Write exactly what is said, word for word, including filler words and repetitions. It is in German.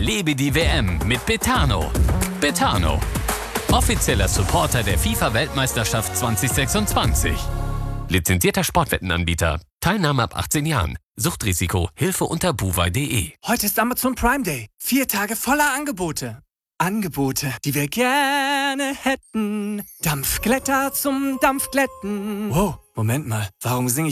Erlebe die W M mit Betano. Betano, offizieller Supporter der FIFA-Weltmeisterschaft zwanzig sechsundzwanzig. Lizenzierter Sportwettenanbieter. Teilnahme ab achtzehn Jahren. Suchtrisiko. Hilfe unter buwei punkt de. Heute ist Amazon Prime Day. Vier Tage voller Angebote. Angebote, die wir gerne hätten. Dampfglätter zum Dampfglätten. Wow, Moment mal. Warum singe ich